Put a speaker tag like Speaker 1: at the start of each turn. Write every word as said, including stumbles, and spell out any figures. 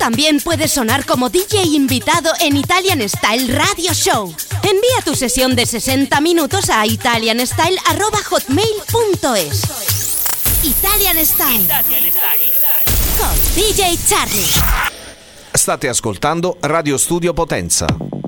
Speaker 1: también puedes sonar como D J invitado en Italian Style Radio Show. Envía tu sesión de sesenta minutos a italianstyle arroba hotmail punto es. Italian Style,
Speaker 2: Italian Style
Speaker 1: con D J Charlie.
Speaker 3: State ascoltando Radio Studio Potenza.